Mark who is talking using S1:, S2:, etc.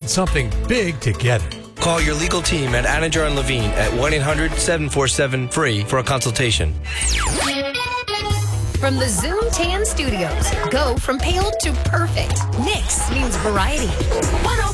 S1: something big together.
S2: Call your legal team at Anninger and Levine at 1-800-747-FREE for a consultation.
S3: From the Zoom Tan Studios, go from pale to perfect. Nix means variety.